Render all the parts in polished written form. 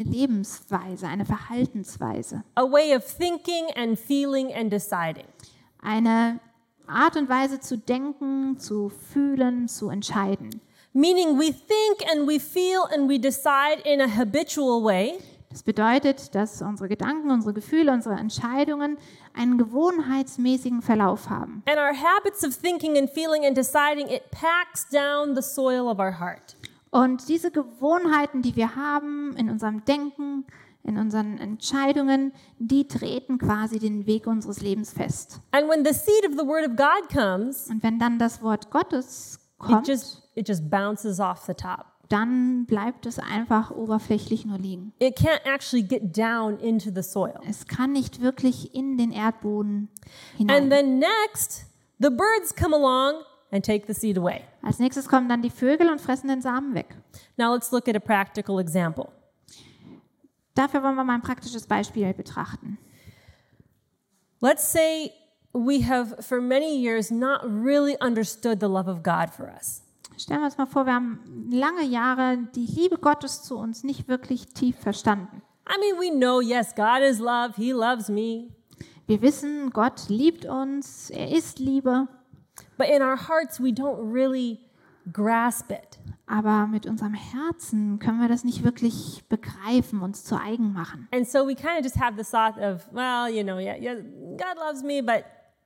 Lebensweise, eine Verhaltensweise, a way of thinking and feeling and deciding. eine Art und Weise zu denken, zu fühlen, zu entscheiden. Meaning we think and we feel and we decide in a habitual way. Das bedeutet, dass unsere Gedanken, unsere Gefühle, unsere Entscheidungen einen gewohnheitsmäßigen Verlauf haben. And our habits of thinking and feeling and deciding, it packs down the soil of our heart. Und diese Gewohnheiten, die wir haben in unserem Denken, in unseren Entscheidungen, die treten quasi den Weg unseres Lebens fest. And when the seed of the Word of God comes, Und wenn dann das Wort Gottes kommt, it just bounces off the top. dann bleibt es einfach oberflächlich nur liegen. It can't actually get down into the soil. Es kann nicht wirklich in den Erdboden And hinein. then next, the birds come along and take the seed away. Als nächstes kommen dann die Vögel und fressen den Samen weg. Now let's look at a practical example. Dafür wollen wir mal ein praktisches Beispiel betrachten. Let's say we have for many years not really understood the love of God for us. Stellen wir uns mal vor, wir haben lange Jahre die Liebe Gottes zu uns nicht wirklich tief verstanden. I mean, we know, yes, God is love. He loves me. Wir wissen, Gott liebt uns, er ist Liebe, But in our hearts, we don't really grasp it. aber mit unserem Herzen können wir das nicht wirklich begreifen, uns zu eigen machen. And so we kind of just have this thought of, well, yeah, God loves me, but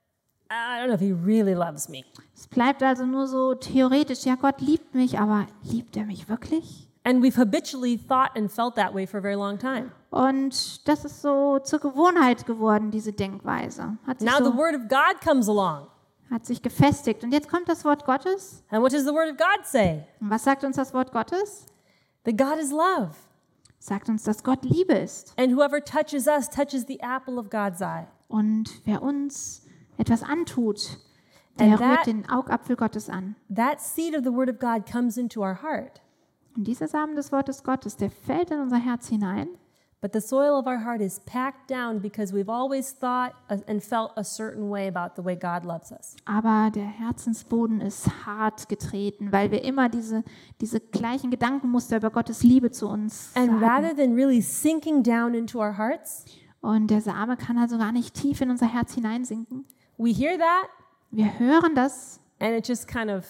I don't know if he really loves me. Es bleibt also nur so theoretisch, ja, Gott liebt mich, aber liebt er mich wirklich? And we've habitually thought and felt that way for a very long time. Und das ist so zur Gewohnheit geworden, diese Denkweise. Now the Word of God comes along. Hat sich gefestigt. Und jetzt kommt das Wort Gottes. And what does the Word of God say? Und was sagt uns das Wort Gottes? That God is love. Sagt uns, dass Gott Liebe ist. And whoever touches us touches the apple of God's eye. Und wer uns etwas antut, der rührt den Augapfel Gottes an. That seed of the Word of God comes into our heart. Und dieser Samen des Wortes Gottes, der fällt in unser Herz hinein. But the soil of our heart is packed down because we've always thought and felt a certain way about the way God loves us. Aber der Herzensboden ist hart getreten, weil wir immer diese gleichen Gedankenmuster über Gottes Liebe zu uns And hatten. rather than really sinking down into our hearts, Und der Same kann also gar nicht tief in unser Herz hineinsinken. we hear that Wir hören das, and it just kind of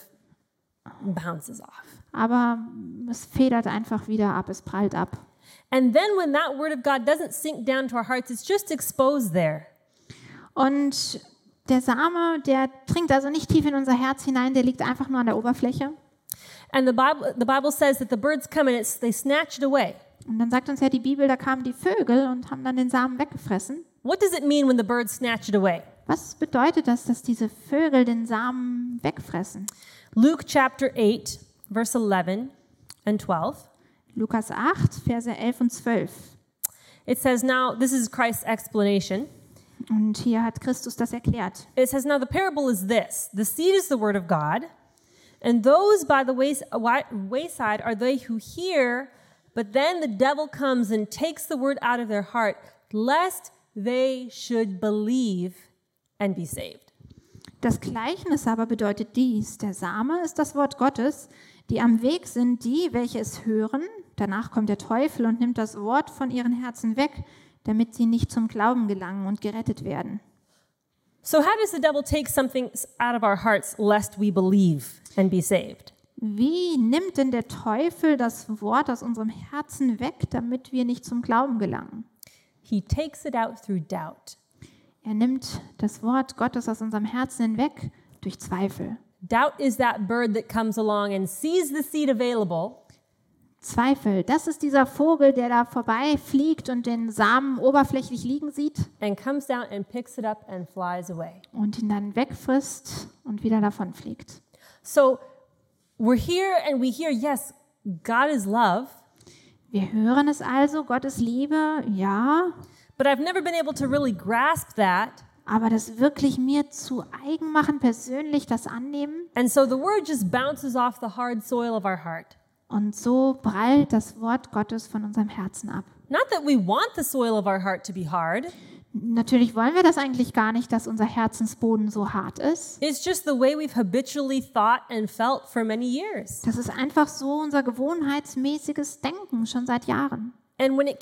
bounces off. aber es federt einfach wieder ab, es prallt ab. And then when that Word of God doesn't sink down to our hearts, it's just exposed there. Und der Same, der dringt also nicht tief in unser Herz hinein, der liegt einfach nur an der Oberfläche. And the Bible says that the birds come and they snatch it away. Und dann sagt uns ja die Bibel, da kamen die Vögel und haben dann den Samen weggefressen. What does it mean when the birds snatch it away? Was bedeutet das, dass diese Vögel den Samen wegfressen? Luke chapter 8, verse 11 and 12. Lukas 8, Verse 11 und 12. It says, now, this is Christ's explanation. Und hier hat Christus das erklärt. It says, now the parable is this. The seed is the word of God, and those by the wayside are they who hear, but then the devil comes and takes the word out of their heart, lest they should believe and be saved. Das Gleichnis aber bedeutet dies: Der Same ist das Wort Gottes, die am Weg sind die, welche es hören. Danach kommt der Teufel und nimmt das Wort von ihren Herzen weg, damit sie nicht zum Glauben gelangen und gerettet werden. So how does the devil take something out of our hearts lest we believe and be saved? Wie nimmt denn der Teufel das Wort aus unserem Herzen weg, damit wir nicht zum Glauben gelangen? He takes it out through doubt. Er nimmt das Wort Gottes aus unserem Herzen hinweg durch Zweifel. Doubt is that bird that comes along and sees the seed available. Zweifel, das ist dieser Vogel, der da vorbeifliegt und den Samen oberflächlich liegen sieht And comes down and picks it up and flies away. und ihn dann wegfrisst und wieder davonfliegt. So we're here and we hear, yes, God is love, Wir hören es also, Gottes Liebe, ja, but I've never been able to really grasp that. aber das wirklich mir zu eigen machen, persönlich das annehmen. And so the word just bounces off the hard soil of our heart. Und so prallt das Wort Gottes von unserem Herzen ab. Not that we want the soil of our heart to be hard. Natürlich wollen wir das eigentlich gar nicht, dass unser Herzensboden so hart ist. It's just the way we've habitually thought and felt for many years. Das ist einfach so unser gewohnheitsmäßiges Denken schon seit Jahren. And when it